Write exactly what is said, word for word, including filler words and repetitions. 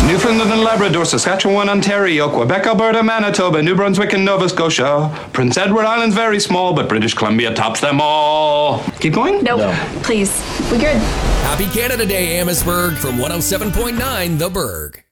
Newfoundland and Labrador, Saskatchewan, Ontario, Quebec, Alberta, Manitoba, New Brunswick, and Nova Scotia. Prince Edward Island's very small, but British Columbia tops them all. Keep going? Nope. No. Please. We good. Happy Canada Day, Amherstburg, from one oh seven point nine The Berg.